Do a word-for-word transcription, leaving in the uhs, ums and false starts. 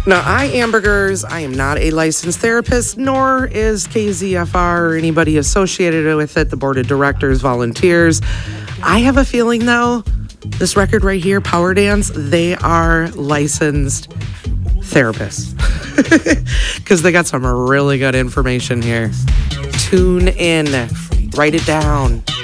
Now, I, Ambergers, I am not a licensed therapist, nor is K Z F R or anybody associated with it, the board of directors, volunteers. I have a feeling, though, this record right here, Power Dance, they are licensed therapists because they got some really good information here. Tune in, write it down.